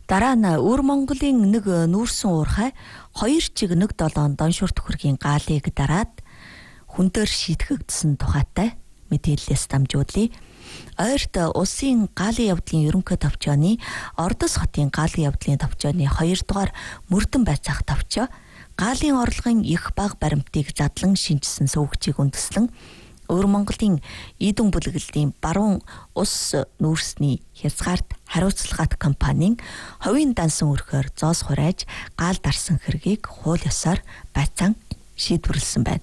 Дараа нь Өвөр Монголын нэг нүүрсэн уурхай 2 чиг 1/7 доншуур төхөргийн гаалыг дараад хүндөр шийтгэгдсэн тухайтай мэдээллээс дамжуулъя. Ойрт улсын гаалын явдлын ерөнхий товчооны Ордос хотын гаалын явдлын товчооны 2 дугаар мөрдөн байцаах товчоо гаалын орлогын их бага баримтыг задлан шинжилсэн сувгчийг үндэслэн Өвөр Монголын Идүн бүлэглэлийн баруун ус нүүрсний хязгаарт хариуцлагаат компанийн хувийн дансан өрхөөр зоос хурааж гаал дарсан хэргийг хууль ёсоор байцаан шийдвэрлсэн байна.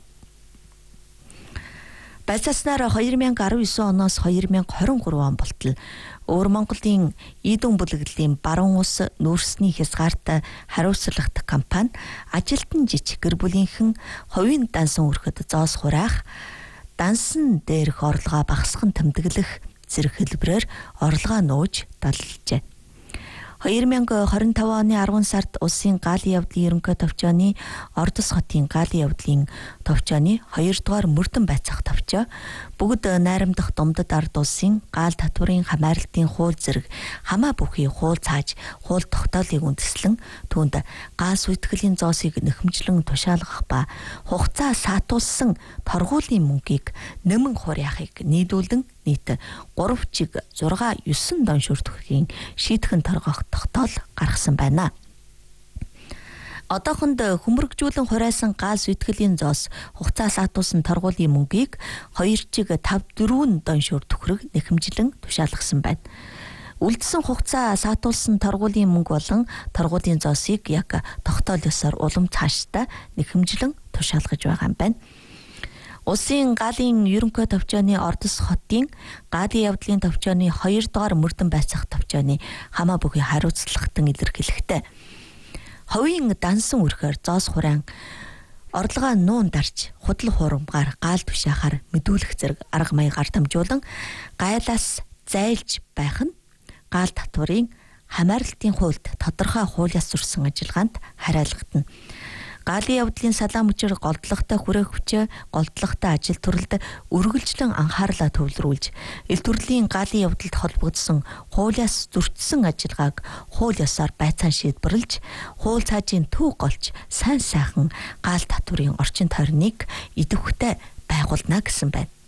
Байцааснаар 2019 оноос 2023 он болтол Өвөр Монголын Идүн бүлэглэлийн баруун ус нүүрсний хязгаарт хариуцлагаат компани ажилтан жижиг гэр бүлийнхэн хувийн дансан өрхөд зоос хураах дансан дээрх орлогоо багасган тэмдэглэх зэрэг хэлбэрээр орлогоо нууж даллжээ. 2025 оны 10 сард улсын гаалын явдлын ерөнхий товчооны Ордос хотын гаалын явдлын товчооны 2 дугаар мөрдөн байцаах товчоо бүгд найрамдах Думдад ард улсын гаал татварын хамааралтын хууль зэрэг хамаа бүхий хууль цааж хууль тогтоолыг үндэслэн түүнд газ үйтгэлийн зоосыг нэхэмжлэн тушаалгах ба хугацаа саатуулсан торгуулийн мөнгийг нэмэн хуурьяахыг нийлүүлэн нийт 3 чиг 6-9 доншуур төхөргийн шийтгэн торгох тогтоол гаргасан байна. Одоохонд хөмөргжүүлэн хурайсан газ үйтгэлийн зоос хугацаа саатуулсан торгуулийн мөнгийг 2 чиг 5-4 доншуур төхөрөг нэхэмжлэн тушаалгасан байна. Үлдсэн хугацаа саатуулсан торгуулийн мөнгө болон торгуулийн зоосыг яг тогтоол ёсоор улам цаашдаа нэхэмжлэн тушаалгаж байгаа юм байна. Улсын гаалын ерөнхий товчооны Ордос хотын гаалын явдлын товчооны 2 дугаар мөрдөн байцаах товчооны хамаа бүхий хариуцлагатан илэрхийлэхдээ хувийн дансан өрхөөр зоос хураан орлогоо нуун дарж худал хуурмгаар гаал тушаахаар мэдүүлэх зэрэг арга маягаар дамжуулан гайлаас зайлж байх нь гаал татварын хамааралтын хуульд тодорхой хуулиас зурсан ажиллагаанд хариалгатна. Гаалын явдлын салаан мөчөр голдлоготой хүрээх хүчээ голдлоготой ажил төрөлд үргэлжлэн анхаарлаа төвлөрүүлж ил төрлийн гаалын явдалд холбогдсон хуулиас зөрчсөн ажиллагааг хууль ёсоор байцаан шийдвэрлэж хууль цаажийн төв голч сайн сайхан гаал татварын орчин тойрныг идэвхтэй байгуулна гэсэн байна.